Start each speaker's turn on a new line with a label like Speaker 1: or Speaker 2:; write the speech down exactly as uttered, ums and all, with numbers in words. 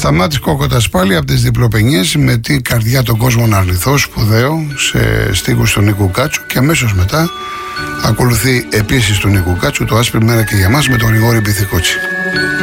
Speaker 1: Σταμάτης Κόκοτας πάλι από τις διπλοπενιές με την καρδιά των κόσμων να αρνηθώ, σπουδαίο, σε στίχους του Νίκου Κάτσου, και αμέσως μετά ακολουθεί επίσης του Νίκου Κάτσου το Άσπρη μέρα και για μας με τον Γρηγόρη Μπιθικότσι.